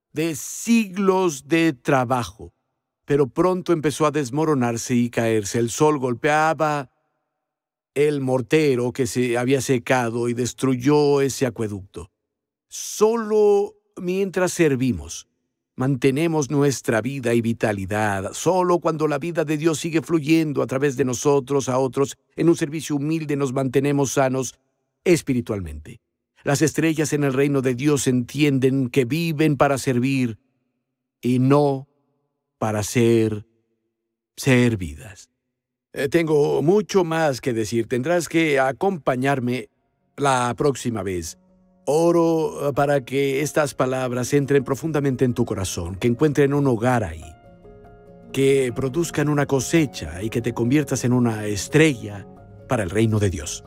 de siglos de trabajo, pero pronto empezó a desmoronarse y caerse. El sol golpeaba el mortero que se había secado y destruyó ese acueducto. Solo mientras servimos, mantenemos nuestra vida y vitalidad. Solo cuando la vida de Dios sigue fluyendo a través de nosotros a otros, en un servicio humilde, nos mantenemos sanos espiritualmente. Las estrellas en el reino de Dios entienden que viven para servir y no para ser servidas. Tengo mucho más que decir. Tendrás que acompañarme la próxima vez. Oro para que estas palabras entren profundamente en tu corazón, que encuentren un hogar ahí, que produzcan una cosecha y que te conviertas en una estrella para el reino de Dios.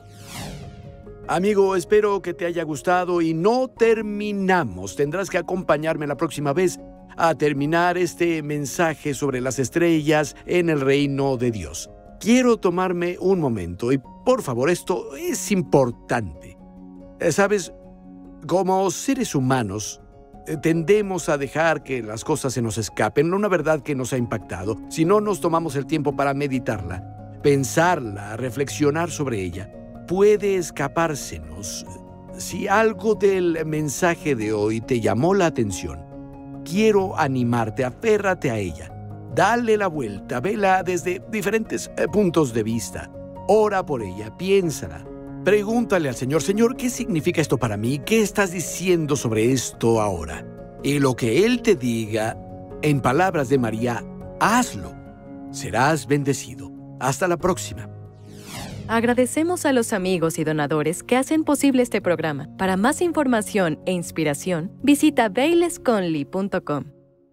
Amigo, espero que te haya gustado y no terminamos. Tendrás que acompañarme la próxima vez a terminar este mensaje sobre las estrellas en el reino de Dios. Quiero tomarme un momento y, por favor, esto es importante. ¿Sabes? Como seres humanos, tendemos a dejar que las cosas se nos escapen, una verdad que nos ha impactado. Si no nos tomamos el tiempo para meditarla, pensarla, reflexionar sobre ella, puede escapársenos. Si algo del mensaje de hoy te llamó la atención, quiero animarte, aférrate a ella. Dale la vuelta, vela desde diferentes puntos de vista. Ora por ella, piénsala. Pregúntale al Señor, Señor, ¿qué significa esto para mí? ¿Qué estás diciendo sobre esto ahora? Y lo que Él te diga, en palabras de María, hazlo. Serás bendecido. Hasta la próxima. Agradecemos a los amigos y donadores que hacen posible este programa. Para más información e inspiración, visita bailesconley.com.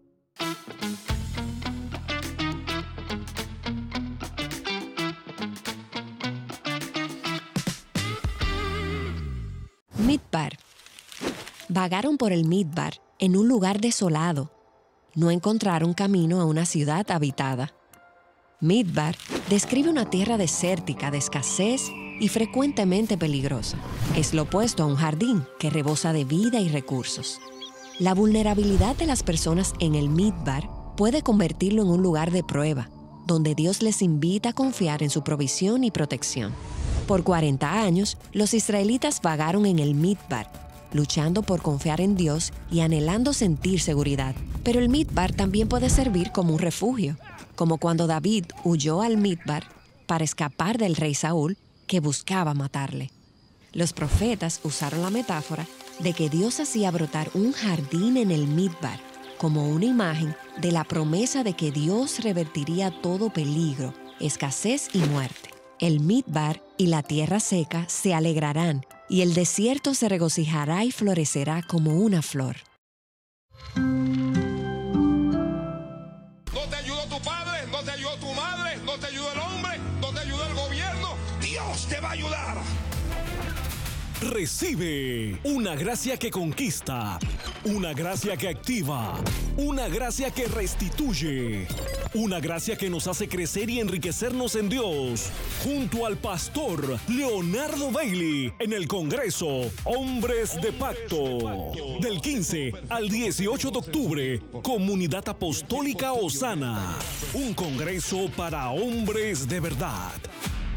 Midbar. Vagaron por el Midbar en un lugar desolado. No encontraron camino a una ciudad habitada. Midbar describe una tierra desértica de escasez y frecuentemente peligrosa. Es lo opuesto a un jardín que rebosa de vida y recursos. La vulnerabilidad de las personas en el Midbar puede convertirlo en un lugar de prueba, donde Dios les invita a confiar en su provisión y protección. Por 40 años, los israelitas vagaron en el Midbar, luchando por confiar en Dios y anhelando sentir seguridad. Pero el Midbar también puede servir como un refugio, como cuando David huyó al Midbar para escapar del rey Saúl, que buscaba matarle. Los profetas usaron la metáfora de que Dios hacía brotar un jardín en el Midbar, como una imagen de la promesa de que Dios revertiría todo peligro, escasez y muerte. El Midbar y la tierra seca se alegrarán, y el desierto se regocijará y florecerá como una flor. No te ayudó tu padre, no te ayudó tu madre, no te ayudó el hombre, no te ayudó el gobierno. Dios te va a ayudar. Recibe una gracia que conquista, una gracia que activa, una gracia que restituye, una gracia que nos hace crecer y enriquecernos en Dios, junto al pastor Leonardo Bailey en el Congreso Hombres de Pacto. Del 15 al 18 de octubre, Comunidad Apostólica Osana, un congreso para hombres de verdad.